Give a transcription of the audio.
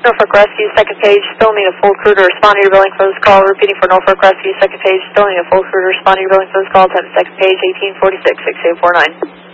Norfolk Rescue, second page, still need a full crew to respond to your billing for this call. Repeating for Norfolk Rescue, second page, still need a full crew to respond to your billing for this call. Time second page, 1846, 6849.